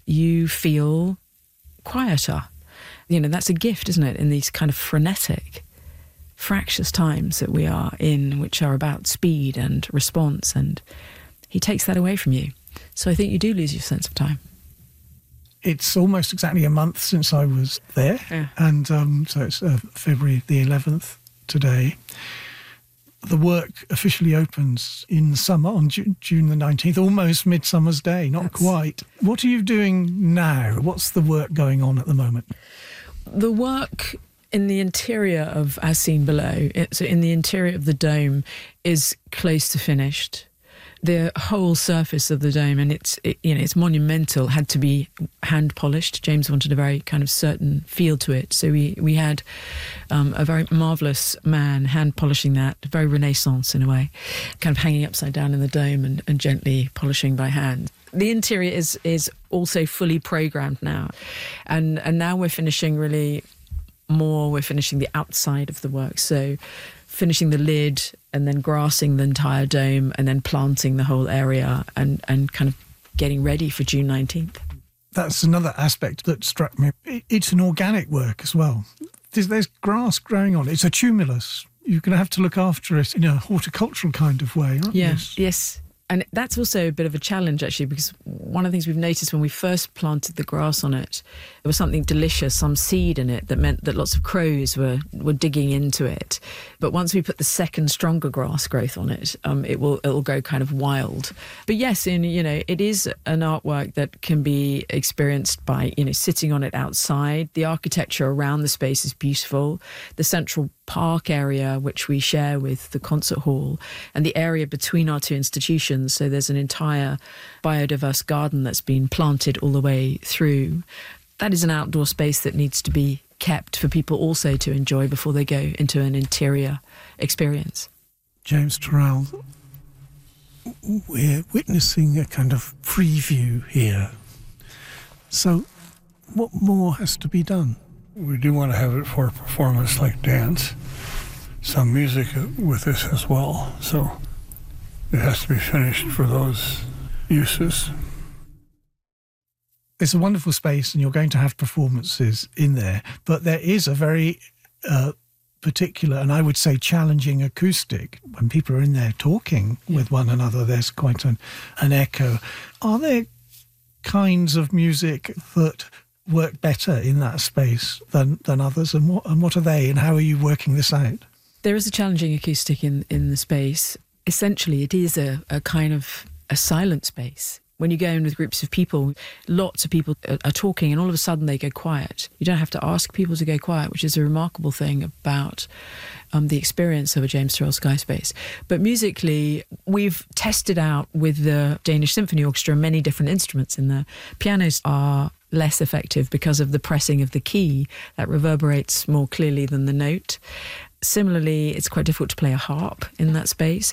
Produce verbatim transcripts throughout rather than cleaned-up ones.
you feel quieter. You know, that's a gift, isn't it, in these kind of frenetic, fractious times that we are in, which are about speed and response, and he takes that away from you. So I think you do lose your sense of time. It's almost exactly a month since I was there, yeah. and um, so it's uh, February the eleventh today. The work officially opens in the summer on June, June the nineteenth, almost Midsummer's Day, not That's... quite. What are you doing now? What's the work going on at the moment? The work in the interior of As Seen Below, so in the interior of the dome, is close to finished. The whole surface of the dome, and it's it, you know it's monumental, had to be hand polished. James wanted a very kind of certain feel to it, so we we had um, a very marvellous man hand polishing that, very Renaissance in a way, kind of hanging upside down in the dome and, and gently polishing by hand. The interior is is also fully programmed now, and and now we're finishing really more. We're finishing the outside of the work, so finishing the lid and then grassing the entire dome and then planting the whole area and, and kind of getting ready for June nineteenth. That's another aspect that struck me. It's an organic work as well. There's, there's grass growing on it. It's a tumulus. You're going to have to look after it in a horticultural kind of way, aren't yeah, you? Yes. And that's also a bit of a challenge, actually, because one of the things we've noticed when we first planted the grass on it, there was something delicious, some seed in it that meant that lots of crows were, were digging into it. But once we put the second, stronger grass growth on it, um, it will it'll go kind of wild. But yes, in, you know, it is an artwork that can be experienced by, you know, sitting on it outside. The architecture around the space is beautiful. The central park area, which we share with the concert hall, and the area between our two institutions. So there's an entire biodiverse garden that's been planted all the way through. That is an outdoor space that needs to be kept for people also to enjoy before they go into an interior experience. James Turrell, we're witnessing a kind of preview here. So what more has to be done? We do want to have it for a performance like dance, some music with this as well. So it has to be finished for those uses. It's a wonderful space and you're going to have performances in there, but there is a very uh, particular and I would say challenging acoustic. When people are in there talking yeah. with one another, there's quite an, an echo. Are there kinds of music that work better in that space than, than others, and what and what are they, and how are you working this out? There is a challenging acoustic in, in the space. Essentially, it is a, a kind of a silent space. When you go in with groups of people, lots of people are, are talking and all of a sudden they go quiet. You don't have to ask people to go quiet, which is a remarkable thing about um, the experience of a James Turrell Sky Space. But musically, we've tested out with the Danish Symphony Orchestra many different instruments in there. Pianos are less effective because of the pressing of the key that reverberates more clearly than the note. Similarly, it's quite difficult to play a harp in that space.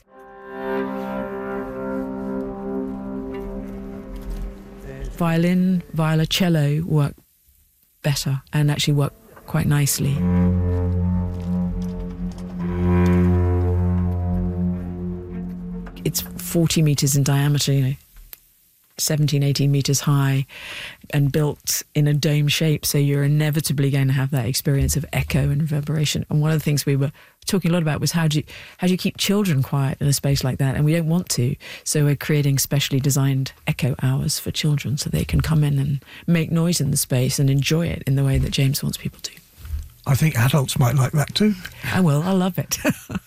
Violin, viola, cello work better and actually work quite nicely. It's forty metres in diameter, you know, seventeen, eighteen metres high and built in a dome shape, so you're inevitably going to have that experience of echo and reverberation. And one of the things we were talking a lot about was how do you, how do you keep children quiet in a space like that? And we don't want to, so we're creating specially designed echo hours for children so they can come in and make noise in the space and enjoy it in the way that James wants people to. I think adults might like that too. I will, I love it.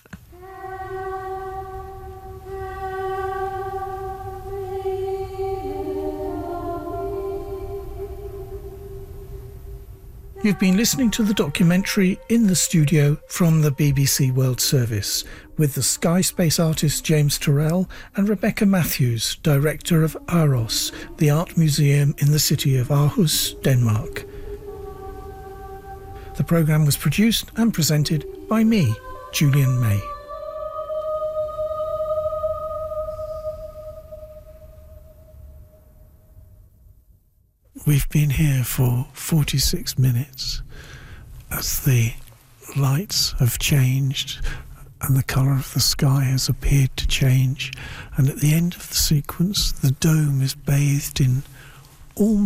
You've been listening to the documentary In the Studio from the B B C World Service with the Sky Space artist James Turrell and Rebecca Matthews, director of Aros, the art museum in the city of Aarhus, Denmark. The programme was produced and presented by me, Julian May. We've been here for forty-six minutes as the lights have changed and the colour of the sky has appeared to change, and at the end of the sequence the dome is bathed in all